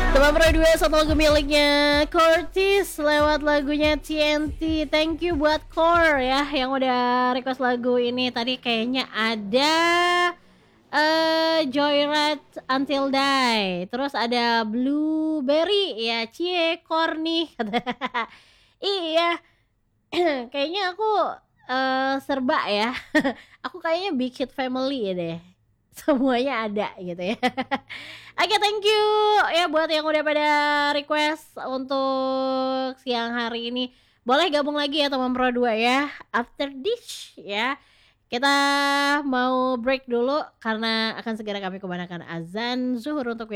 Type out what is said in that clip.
Teman Pro 2 satu lagu miliknya Curtis lewat lagunya TNT. Thank you buat Core ya yang udah request lagu ini. Tadi kayaknya ada Joyride Until Die. Terus ada Blueberry ya, cie Core nih. Iya, kayaknya aku serba ya. Aku kayaknya Big Hit Family ya deh. Semuanya ada gitu ya. Oke, thank you ya buat yang udah pada request untuk siang hari ini. Boleh gabung lagi ya teman Pro 2 ya. After this ya. Kita mau break dulu karena akan segera kami kumandangkan azan zuhur untuk